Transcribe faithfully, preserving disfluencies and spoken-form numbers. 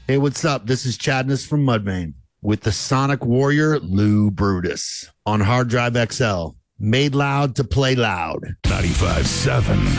Hey, what's up? This is Chadness from Mudvayne with the Sonic Warrior Lou Brutus on Hard Drive X L. Made loud to play loud. ninety-five seven